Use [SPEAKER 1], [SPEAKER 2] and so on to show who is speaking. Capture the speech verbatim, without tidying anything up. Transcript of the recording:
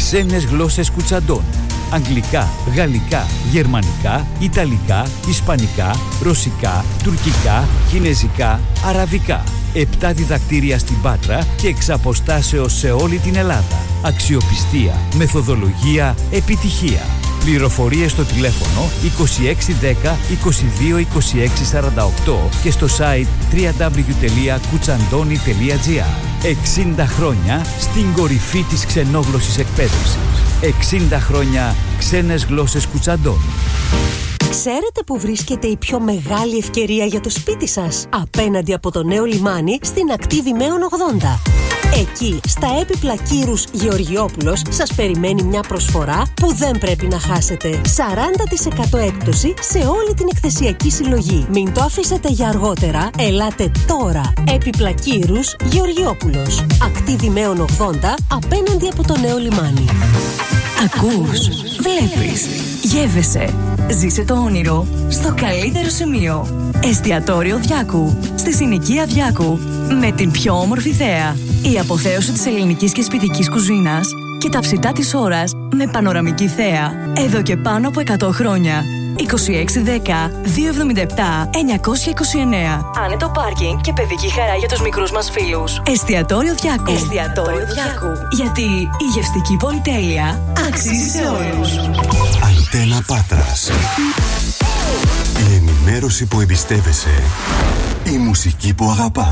[SPEAKER 1] Ξένες γλώσσες Κουτσαντώνη. Αγγλικά, γαλλικά, γερμανικά, ιταλικά, ισπανικά, ρωσικά, τουρκικά, κινεζικά, αραβικά. Επτά διδακτήρια στην Πάτρα και εξ αποστάσεως σε όλη την Ελλάδα. Αξιοπιστία, μεθοδολογία, επιτυχία. Πληροφορίες στο τηλέφωνο είκοσι έξι δέκα είκοσι δύο είκοσι έξι σαράντα οκτώ και στο site double-u double-u double-u τελεία κουτσαντώνη τελεία τζι άρ. εξήντα χρόνια στην κορυφή της ξενόγλωσσης εκπαίδευσης. εξήντα χρόνια ξένες γλώσσες Κουτσαντώνη.
[SPEAKER 2] Ξέρετε που βρίσκεται η πιο μεγάλη ευκαιρία για το σπίτι σας? Απέναντι από το νέο λιμάνι στην ακτή Δημαίων ογδόντα. Εκεί, στα έπιπλα Κύρους Γεωργιόπουλος, σας περιμένει μια προσφορά που δεν πρέπει να χάσετε. σαράντα τοις εκατό έκπτωση σε όλη την εκθεσιακή συλλογή. Μην το αφήσετε για αργότερα, ελάτε τώρα. Έπιπλα Κύρους Γεωργιόπουλος. Ακτή Δημαίων ογδόντα, απέναντι από το νέο λιμάνι.
[SPEAKER 3] Ακούς, βλέπεις, γεύεσαι. Ζήσε το όνειρο στο καλύτερο σημείο. Εστιατόριο Διάκου, στη συνοικία Διάκου. Με την πιο όμορφη θέα. Η αποθέωση της ελληνικής και σπιτικής κουζίνας και τα ψητά της ώρας με πανοραμική θέα. Εδώ και πάνω από εκατό χρόνια. είκοσι έξι δέκα διακόσια εβδομήντα επτά εννιακόσια είκοσι εννέα. Άνετο πάρκινγκ και παιδική χαρά για τους μικρούς μας φίλους. Εστιατόριο Διάκου. Εστιατόριο Διάκου. Γιατί η γευστική πολυτέλεια αξίζει σε όλους.
[SPEAKER 4] Αντένα Πάτρας. Η ενημέρωση που εμπιστεύεσαι. Η μουσική που αγαπά.